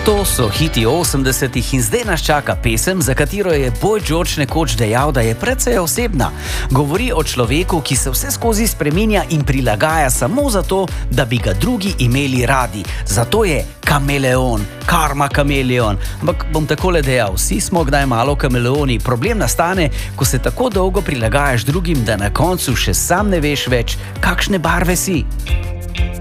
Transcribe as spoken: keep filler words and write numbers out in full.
To so hiti osemdesetih in zdaj nas čaka pesem, za katero je Boy George nekoč dejal, da je precej osebna. Govori o človeku, ki se vse skozi spreminja in prilagaja samo zato, da bi ga drugi imeli radi. Zato je kameleon, karma kameleon. Ampak bom takole dejal, vsi smo kdaj malo kameleoni. Problem nastane, ko se tako dolgo prilagajaš drugim, da na koncu še sam ne veš več, kakšne barve si.